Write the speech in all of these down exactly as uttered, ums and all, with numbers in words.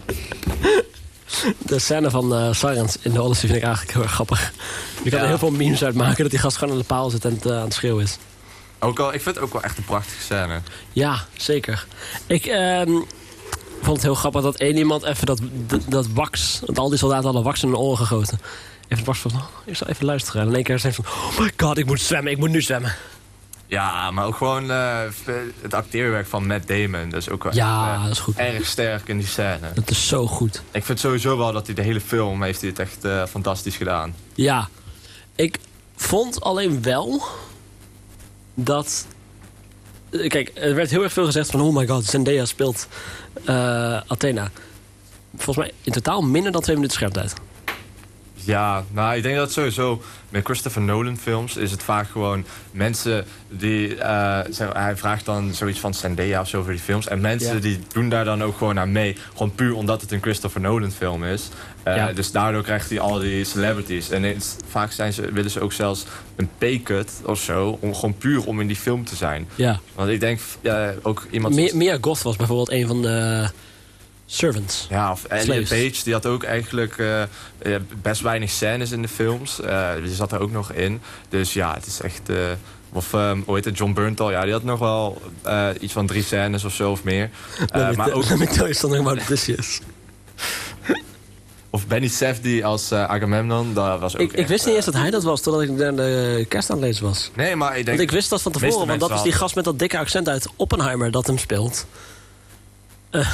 De scène van uh, Sarens in de Odyssey vind ik eigenlijk heel erg grappig. Je kan ja. er heel veel memes uit maken dat die gast gewoon aan de paal zit en het, uh, aan het schreeuwen is. Ook al, ik vind het ook wel echt een prachtige scène. Ja, zeker. Ik uh, vond het heel grappig dat één iemand even dat, dat, dat wax... Want al die soldaten hadden wax in hun oren gegoten. Even het was van, oh, ik zal even luisteren. En in één keer zei van, oh my god, ik moet zwemmen, ik moet nu zwemmen. Ja, maar ook gewoon uh, het acteerwerk van Matt Damon. Dat is ook wel ja, echt, uh, dat is goed. erg sterk in die scène. Dat is zo goed. Ik vind sowieso wel dat hij de hele film heeft hij het echt uh, fantastisch gedaan. Ja, ik vond alleen wel dat... Kijk, er werd heel erg veel gezegd van, oh my god, Zendaya speelt uh, Athena. Volgens mij in totaal minder dan twee minuten schermtijd. Ja, nou, ik denk dat sowieso met Christopher Nolan films is het vaak gewoon mensen die... Uh, zeg, hij vraagt dan zoiets van Zendaya of zo voor die films. En mensen ja. die doen daar dan ook gewoon aan mee. Gewoon puur omdat het een Christopher Nolan film is. Uh, ja. Dus daardoor krijgt hij al die celebrities. En het, vaak zijn ze, willen ze ook zelfs een pay-cut of zo. Om, gewoon puur om in die film te zijn. Ja. Want ik denk uh, ook iemand... Mia, Mia Goth was bijvoorbeeld een van de... Servants. Ja, of Elliot Page, die had ook eigenlijk uh, best weinig scènes in de films. Uh, die zat er ook nog in. Dus ja, het is echt... Uh, of, um, hoe heet het, John Bernthal, ja, die had nog wel uh, iets van drie scènes of zo of meer. Uh, me maar ook... Let me tell you something about Odysseus. Of Benny Safdie als uh, Agamemnon, dat was ook Ik, echt, ik wist niet uh, eens dat hij dat was, totdat ik de, de kerst aan het lezen was. Nee, maar ik denk... Want ik wist dat van tevoren, want dat is die gast met dat dikke accent uit Oppenheimer dat hem speelt. Uh.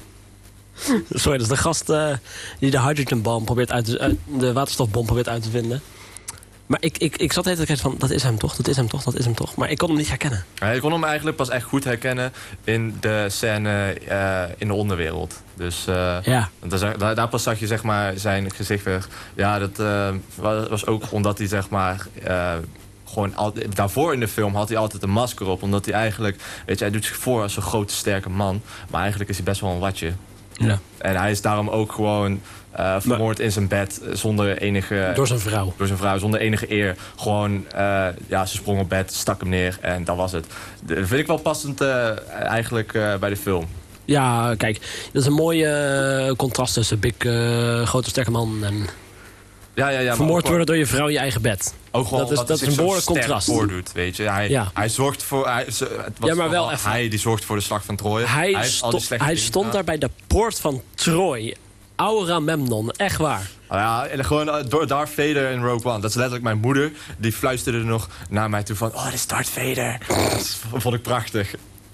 Sorry, dat is de gast uh, die de hydrogenbom probeert uit te, uh, de waterstofbom probeert uit te vinden. Maar ik, ik, ik zat de hele tijd van, dat is hem toch, dat is hem toch, dat is hem toch. Maar ik kon hem niet herkennen. Ja, ik kon hem eigenlijk pas echt goed herkennen in de scène uh, in de onderwereld. Dus uh, ja. daar, daar pas zag je zeg maar zijn gezicht weer. Ja, dat uh, was ook omdat hij zeg maar... Uh, Gewoon al, daarvoor in de film had hij altijd een masker op. Omdat hij eigenlijk... Weet je, hij doet zich voor als een grote, sterke man. Maar eigenlijk is hij best wel een watje. Ja. En hij is daarom ook gewoon uh, vermoord in zijn bed. Zonder enige... Door zijn vrouw. Door zijn vrouw, zonder enige eer. Gewoon, uh, ja, ze sprong op bed, stak hem neer. En dat was het. Dat vind ik wel passend uh, eigenlijk uh, bij de film. Ja, kijk. Dat is een mooie uh, contrast tussen big, uh, grote, sterke man en... Ja, ja, ja, vermoord maar worden door je vrouw in je eigen bed. Ook gewoon dat is, dat is een behoorlijk contrast. Voordoet, weet je. Hij, ja. hij zorgt voor... Hij, het was ja, maar wel even. Hij die zorgt voor de slag van Troje. Hij, hij, sto hij stond daar bij de poort van Troje. Agamemnon, echt waar. Ja, en gewoon door Darth Vader in Rogue One. Dat is letterlijk mijn moeder. Die fluisterde er nog naar mij toe van... Oh, dit is Darth Vader. Dat vond ik prachtig.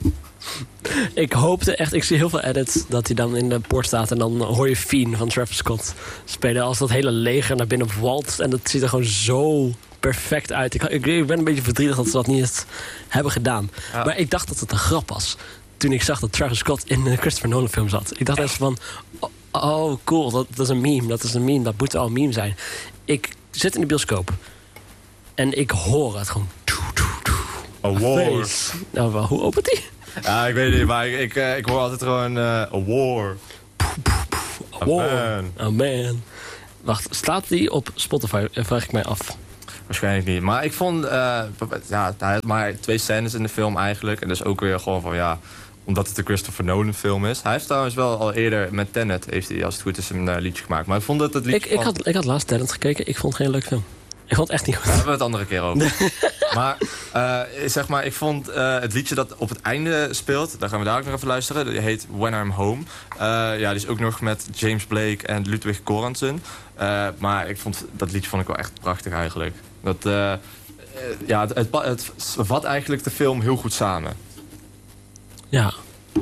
Ik hoopte echt, ik zie heel veel edits dat hij dan in de poort staat en dan hoor je Fiend van Travis Scott spelen als dat hele leger naar binnen waltzt en dat ziet er gewoon zo perfect uit. Ik, ik ben een beetje verdrietig dat ze dat niet eens hebben gedaan. Ja. Maar ik dacht dat het een grap was toen ik zag dat Travis Scott in een Christopher Nolan film zat. Ik dacht echt van, oh, oh cool, dat, dat is een meme, dat is een meme, dat moet wel een meme zijn. Ik zit in de bioscoop en ik hoor het gewoon. A war. Nou, hoe opent die? Ja, ik weet niet, maar ik, ik, ik hoor altijd gewoon uh, a war. A war. Oh man. Wacht, staat die op Spotify? Vraag ik mij af. Waarschijnlijk niet. Maar ik vond, uh, ja, hij had maar twee scènes in de film eigenlijk. En dus ook weer gewoon van, ja, omdat het een Christopher Nolan film is. Hij heeft trouwens wel al eerder met Tenet, heeft hij als het goed is, een uh, liedje gemaakt. Maar ik vond dat het liedje... Ik, ik, had, ik had laatst Tenet gekeken, ik vond het geen leuk film. Ik vond het echt niet goed. Daar hebben we het andere keer over. Maar, uh, zeg maar, ik vond uh, het liedje dat op het einde speelt... daar gaan we daar ook nog even luisteren. Die heet When I'm Home. Uh, ja, die is ook nog met James Blake en Ludwig Göransson. Uh, maar ik vond, dat liedje vond ik wel echt prachtig eigenlijk. Dat, uh, ja, het, het, het vat eigenlijk de film heel goed samen. Ja.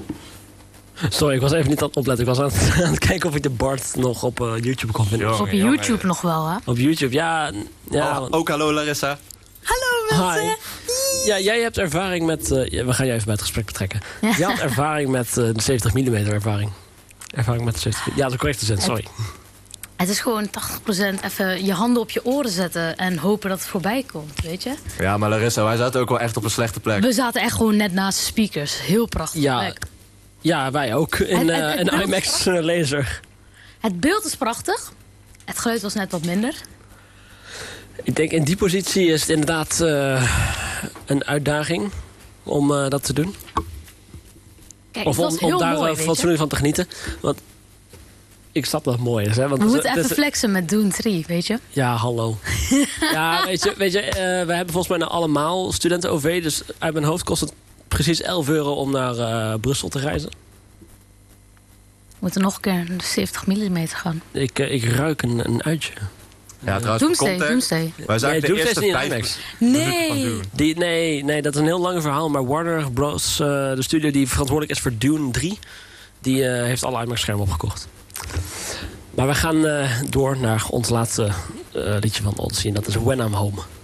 Sorry, ik was even niet aan het opletten. Ik was aan het, aan het kijken of ik de Bart nog op uh, YouTube kon vinden. Jongen, op YouTube jongen. Nog wel, hè? Op YouTube, ja. ja oh, ook hallo Larissa. Hallo mensen. Hi. Ja, jij hebt ervaring met... Uh, ja, we gaan je even bij het gesprek betrekken. Ja. Jij had ervaring met uh, de zeventig millimeter ervaring. Ervaring met de zeventig millimeter. Ja, dat is correcte zin, sorry. Het, het is gewoon tachtig procent even je handen op je oren zetten... en hopen dat het voorbij komt, weet je? Ja, maar Larissa, wij zaten ook wel echt op een slechte plek. We zaten echt gewoon net naast de speakers. Heel prachtig ja. plek. Ja, wij ook. In uh, een IMAX laser. Het beeld is prachtig. Het geluid was net wat minder. Ik denk in die positie is het inderdaad uh, een uitdaging om uh, dat te doen. Kijk, of om, om daar uh, fatsoenlijk van te genieten. Want ik snap dat mooi is. Hè? Want We het, moeten het, even flexen met Dune drie, weet je? Ja, hallo. ja, weet je, weet je uh, we hebben volgens mij nou allemaal studenten-O V. Dus uit mijn hoofd kost het precies elf euro om naar uh, Brussel te reizen. We moeten nog een keer naar de zeventig millimeter gaan. Ik, uh, ik ruik een, een uitje. Ja, trouwens, Doomsday, context. Doomsday. Wij zijn Nee, de Doomsday eerste is niet vijf IMAX. minuten van Nee. Dune. Die, nee, nee, dat is een heel lang verhaal. Maar Warner Bros., uh, de studio die verantwoordelijk is voor Dune drie... die uh, heeft alle IMAX-schermen opgekocht. Maar we gaan uh, door naar ons laatste uh, liedje van Odyssey. En dat is When I'm Home.